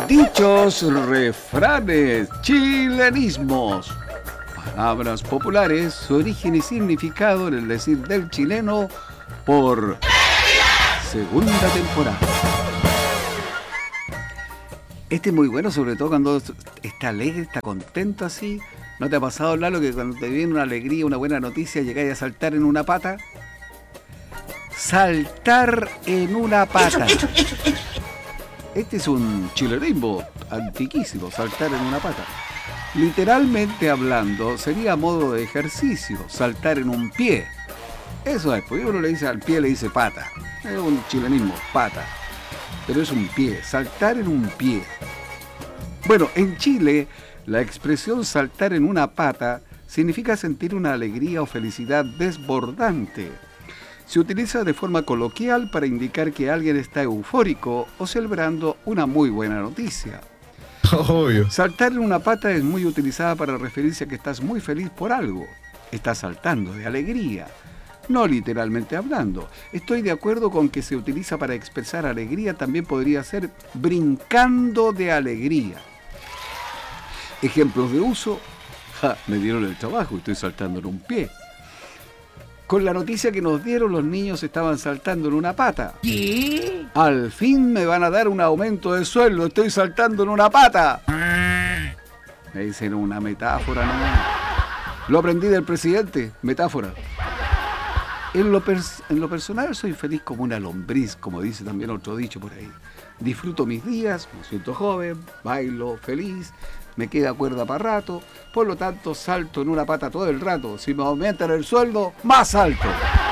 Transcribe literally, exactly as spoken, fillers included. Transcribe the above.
Dichos, refranes, chilenismos, palabras populares, su origen y significado en el decir del chileno por segunda temporada. Este es muy bueno, sobre todo cuando está alegre, está contento así. ¿No te ha pasado, Lalo, que cuando te viene una alegría, una buena noticia, llegáis a saltar en una pata? Saltar en una pata. Este es un chilenismo antiquísimo, saltar en una pata. Literalmente hablando, sería modo de ejercicio, saltar en un pie. Eso es, porque uno le dice al pie, le dice pata. Es un chilenismo, pata. Pero es un pie, saltar en un pie. Bueno, en Chile, la expresión saltar en una pata significa sentir una alegría o felicidad desbordante. Se utiliza de forma coloquial para indicar que alguien está eufórico o celebrando una muy buena noticia. Obvio. Saltar en una pata es muy utilizada para referirse a que estás muy feliz por algo. Estás saltando de alegría. No literalmente hablando. Estoy de acuerdo con que se utiliza para expresar alegría, también podría ser brincando de alegría. Ejemplos de uso. Ja, me dieron el trabajo, estoy saltando en un pie. Con la noticia que nos dieron, los niños estaban saltando en una pata. ¿Qué? Al fin me van a dar un aumento de sueldo, estoy saltando en una pata. Me dicen una metáfora, ¿no? Lo aprendí del presidente, metáfora. En lo, pers- en lo personal soy feliz como una lombriz, como dice también otro dicho por ahí. Disfruto mis días, me siento joven, bailo feliz, me queda cuerda para rato, por lo tanto salto en una pata todo el rato. Si me aumentan el sueldo, más salto.